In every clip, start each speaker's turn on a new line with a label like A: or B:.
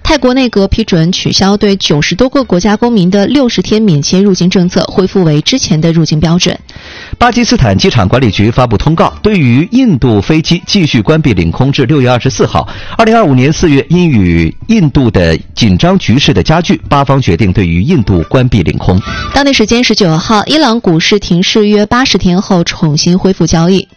A: 泰国内阁批准取消对90多个国家公民的60天免签入境政策，恢复为之前的入境标准。
B: 巴基斯坦机场管理局发布通告，对于印度飞机继续关闭领空至6月24号。2025年4月，因与印度的紧张局势的加剧，巴方决定对于印度关闭领空。
A: 当地时间19号，伊朗股市停市约80天后重新恢复交易。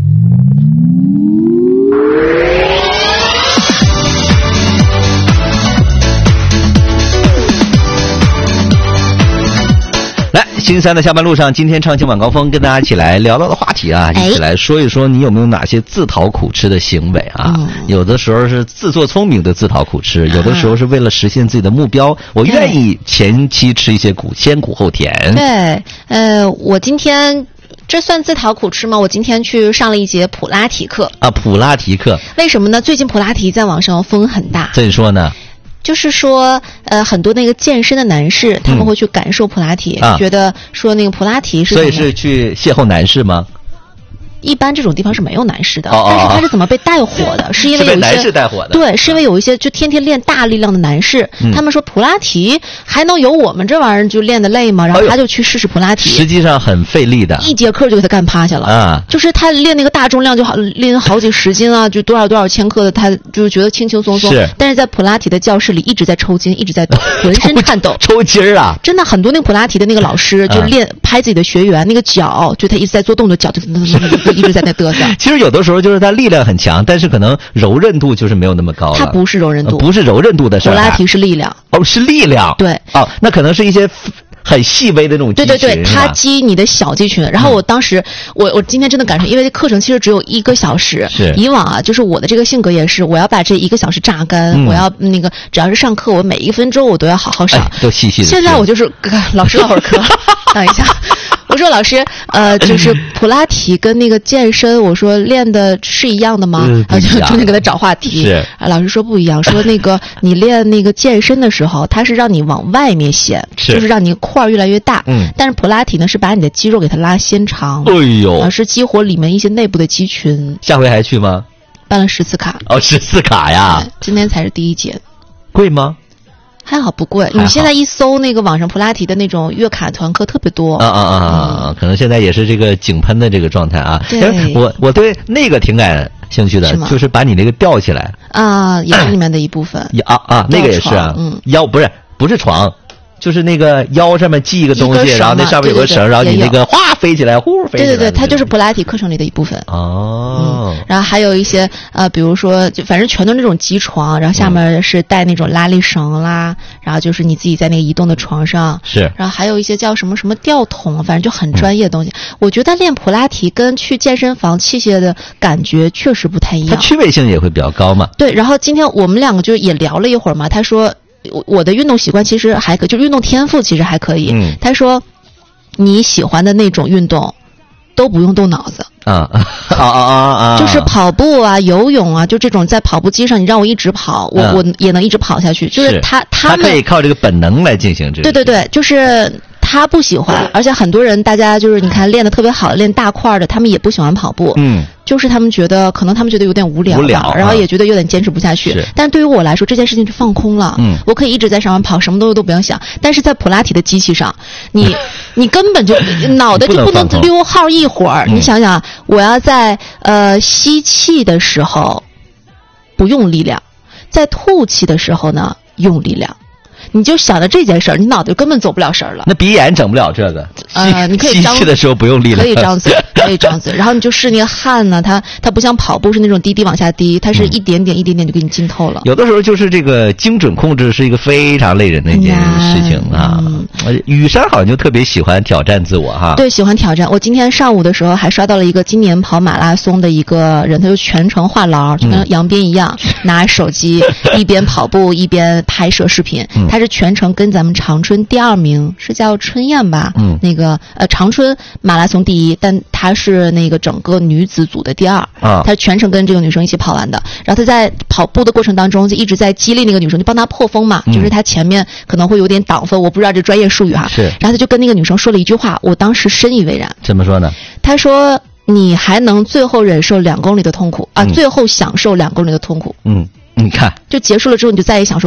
B: 星期三的下班路上，今天畅行晚高峰跟大家一起来聊聊的话题啊，一起来说一说你有没有哪些自讨苦吃的行为啊？有的时候是自作聪明的自讨苦吃，有的时候是为了实现自己的目标，我愿意前期吃一些苦，先苦后甜。
A: 对，我今天这算自讨苦吃吗？我今天去上了一节普拉提课
B: 啊，普拉提课。
A: 为什么呢？最近普拉提在网上风很大。
B: 怎么说呢？
A: 就是说，很多那个健身的男士，他们会去感受普拉提，觉得说那个普拉提是，
B: 所以是去邂逅男士吗？
A: 一般这种地方是没有男士的，但是他是怎么被带火的？是因为有一些
B: 男士带火的，
A: 对，是因为有一些就天天练大力量的男士，他们说普拉提还能有我们这玩意儿就练得累吗？然后他就去试试普拉提，
B: 实际上很费力的，
A: 一节课就给他干趴下了啊！就是他练那个大重量就好，练好几十斤啊，就多少千克的，他就觉得轻轻松松。
B: 是，
A: 但是在普拉提的教室里一直在抽筋，一直在抖，浑身颤抖，
B: 抽筋儿啊！
A: 真的很多那个普拉提的那个老师就拍自己的学员，那个脚就他一直在做动作，脚就一直在那嘚瑟。
B: 其实有的时候就是他力量很强，但是可能柔韧度就是没有那么高了。
A: 它不是柔韧度，
B: 不是柔韧度的事儿。
A: 普拉提是力量。
B: 哦，是力量。
A: 对。
B: 哦，那可能是一些很细微的那种肌群。
A: 对，它激你的小肌群。然后我当时，我今天真的感受，因为课程其实只有1个小时。
B: 是。
A: 以往啊，就是我的这个性格也是，我要把这1个小时榨干，我要那个只要是上课，我每1分钟我都要好好上，
B: 都细细的。
A: 现在我就是老师唠会儿嗑，等一下。我说老师，就是普拉提跟那个健身，我说练的是一样的吗？就中间给他找话题。
B: 是，
A: 老师说不一样，说那个你练那个健身的时候，它是让你往外面显，就是让你块儿越来越大。但是普拉提呢，是把你的肌肉给它拉纤长。
B: 哎呦，
A: 是激活里面一些内部的肌群。
B: 下回还去吗？
A: 办了10次卡。
B: 哦，10次卡呀！
A: 今天才是第1节。
B: 贵吗？
A: 还好不贵，你现在一搜那个网上普拉提的那种月卡团课特别多。
B: 可能现在也是这个井喷的这个状态啊。
A: 对，
B: 我对那个挺感兴趣的，就是把你那个吊起来
A: 啊，也是里面的一部分。
B: 那个也是啊。腰不是床。就是那个腰上面系一个东西，然后那上面有个绳，然后你那个哗飞起来，呼飞起来。
A: 对，它就是普拉提课程里的一部分。然后还有一些比如说，就反正全都是那种机床，然后下面是带那种拉力绳啦，然后就是你自己在那个移动的床上。
B: 是。
A: 然后还有一些叫什么吊桶，反正就很专业的东西。我觉得练普拉提跟去健身房器械的感觉确实不太一样。
B: 它趣味性也会比较高嘛。
A: 对，然后今天我们2个就也聊了一会儿嘛，他说。我的运动习惯其实还可以，就是运动天赋其实还可以。他说，你喜欢的那种运动，都不用动脑子。就是跑步啊、游泳啊，就这种在跑步机上，你让我一直跑，我也能一直跑下去。就是他
B: 可以靠这个本能来进行这个。
A: 对，就是他不喜欢，而且很多人大家就是你看练得特别好、练大块的，他们也不喜欢跑步。就是他们觉得有点无聊，然后也觉得有点坚持不下去。但是对于我来说，这件事情是放空了。我可以一直在上面跑，什么都不用想。但是在普拉提的机器上，你根本就脑袋就不能溜号一会儿。你想想，我要在吸气的时候不用力量，在吐气的时候呢用力量。你就想着这件事儿，你脑袋根本走不了神儿了。
B: 那鼻炎整不了这个。
A: 你可以
B: 吸气的时候不用力量，
A: 可以张嘴，然后你就试那个汗呢，它不像跑步是那种滴滴往下滴，它是一点点就给你浸透了。
B: 有的时候就是这个精准控制是一个非常累人的一件事情啊。雨山好像就特别喜欢挑战自我哈。
A: 对，喜欢挑战。我今天上午的时候还刷到了一个今年跑马拉松的一个人，他就全程话痨，就跟杨斌一样，拿手机一边跑步一边拍摄视频。他是全程跟咱们长春第2名，是叫春燕吧？那个长春马拉松第1，但他是那个整个女子组的第2。他全程跟这个女生一起跑完的。然后他在跑步的过程当中就一直在激励那个女生，就帮她破风嘛。就是他前面可能会有点挡风，我不知道这专业术语哈。
B: 是。
A: 然后他就跟那个女生说了一句话，我当时深以为然。
B: 怎么说呢？
A: 他说：“你还能最后忍受2公里的痛苦啊，最后享受2公里的痛苦。”
B: 你看，
A: 就结束了之后，你就再也享受。